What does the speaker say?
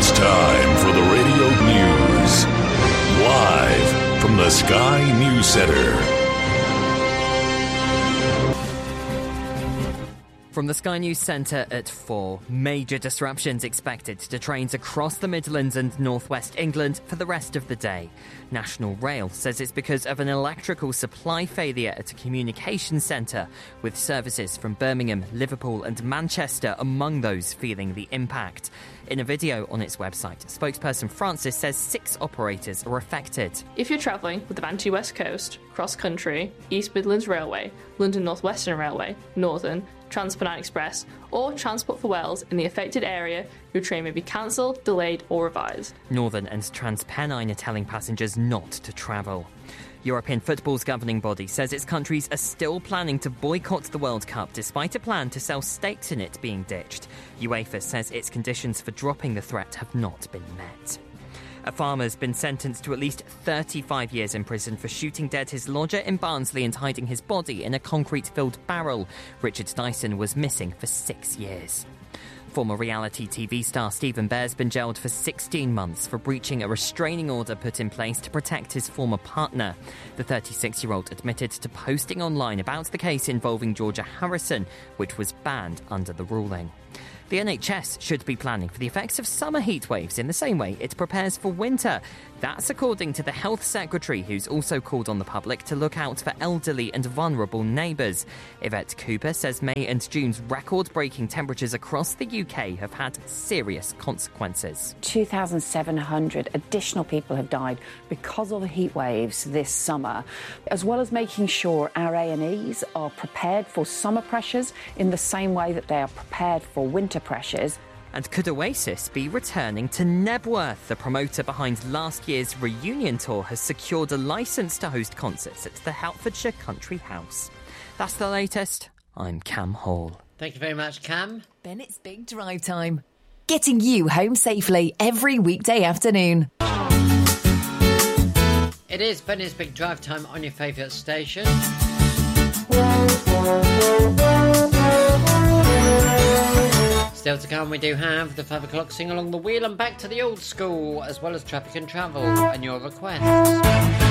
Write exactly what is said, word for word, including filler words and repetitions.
It's time for the radio news. Live from the Sky News Center. From the Sky News Centre at four, major disruptions expected to trains across the Midlands and North West England for the rest of the day. National Rail says it's because of an electrical supply failure at a communications centre, with services from Birmingham, Liverpool and Manchester among those feeling the impact. In a video on its website, spokesperson Francis says six operators are affected. If you're travelling with the Bantu West Coast, Cross Country, East Midlands Railway, London North Western Railway, Northern, TransPennine Express or Transport for Wales in the affected area, your train may be cancelled, delayed or revised. Northern and TransPennine are telling passengers not to travel. European football's governing body says its countries are still planning to boycott the World Cup despite a plan to sell stakes in it being ditched. UEFA says its conditions for dropping the threat have not been met. A farmer's been sentenced to at least thirty-five years in prison for shooting dead his lodger in Barnsley and hiding his body in a concrete-filled barrel. Richard Dyson was missing for six years. Former reality T V star Stephen Bear's been jailed for sixteen months for breaching a restraining order put in place to protect his former partner. The thirty-six-year-old admitted to posting online about the case involving Georgia Harrison, which was banned under the ruling. The N H S should be planning for the effects of summer heat waves in the same way it prepares for winter. That's according to the Health Secretary, who's also called on the public to look out for elderly and vulnerable neighbours. Yvette Cooper says May and June's record-breaking temperatures across the U K have had serious consequences. two thousand seven hundred additional people have died because of the heat waves this summer, as well as making sure our A and Es are prepared for summer pressures in the same way that they are prepared for winter pressures. And could Oasis be returning to Nebworth? The promoter behind last year's reunion tour has secured a licence to host concerts at the Hertfordshire Country House. That's the latest. I'm Cam Hall. Thank you very much, Cam. Bennett's Big Drive Time. Getting you home safely every weekday afternoon. It is Bennett's Big Drive Time on your favourite station. Still to come, we do have the five o'clock sing along the wheel and back to the old school, as well as traffic and travel and your requests.